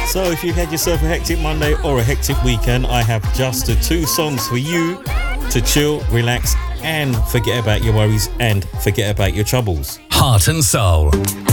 So if you've had yourself a hectic Monday or a hectic weekend, I have just the 2 songs for you to chill, relax, and forget about your worries and forget about your troubles. Heart and Soul.